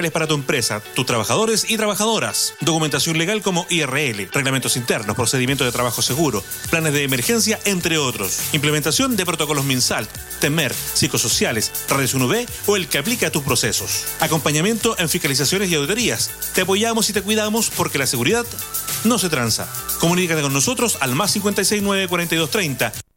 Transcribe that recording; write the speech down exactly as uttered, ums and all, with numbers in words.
para tu empresa, tus trabajadores y trabajadoras. Documentación legal como I R L, reglamentos internos, procedimientos de trabajo seguro, planes de emergencia, entre otros. Implementación de protocolos MinSalt, TEMER, psicosociales, Radiación U V o el que aplica a tus procesos. Acompañamiento en fiscalizaciones y auditorías. Te apoyamos y te cuidamos porque la seguridad no se tranza. Comunícate con nosotros al más cincuenta y seis nueve cuarenta y dos treinta